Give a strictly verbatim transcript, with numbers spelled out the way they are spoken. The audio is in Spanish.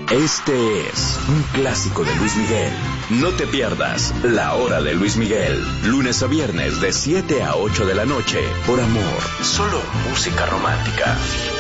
Este es un clásico de Luis Miguel. No te pierdas La Hora de Luis Miguel, lunes a viernes de siete a ocho de la noche, por Amor, solo música romántica.